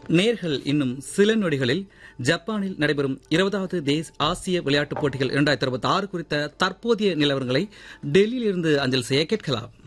நேர்கள் இன்னும் சில நொடிகளில் ஜப்பானில் நடைபெறும் 20வது ஆசிய விளையாட்டுப் போட்டிகள் 2026 குறித்த தற்போதைய நிலவரங்களை டெல்லியிலிருந்து அஞ்சல் செய்ய கேட்கலாம்.